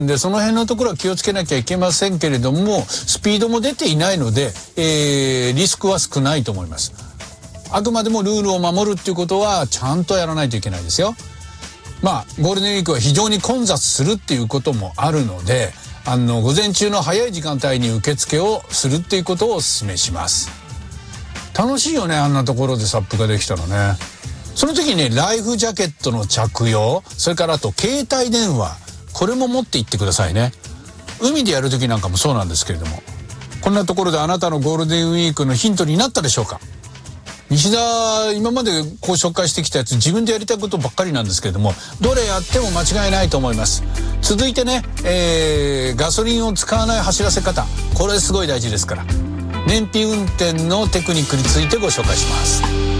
でその辺のところは気をつけなきゃいけませんけれども、スピードも出ていないので、リスクは少ないと思います。あくまでもルールを守るっていうことはちゃんとやらないといけないですよ。ゴールデンウィークは非常に混雑するっていうこともあるので、午前中の早い時間帯に受付をするっていうことをお勧めします。楽しいよね、あんなところでサップができたらね。その時にね、ライフジャケットの着用、それからあと携帯電話、これも持って行ってくださいね。海でやる時なんかもそうなんですけれども。こんなところであなたのゴールデンウィークのヒントになったでしょうか。西田、今までこう紹介してきたやつ、自分でやりたいことばっかりなんですけれども、どれやっても間違いないと思います。続いてね、ガソリンを使わない走らせ方、これすごい大事ですから。燃費運転のテクニックについてご紹介します。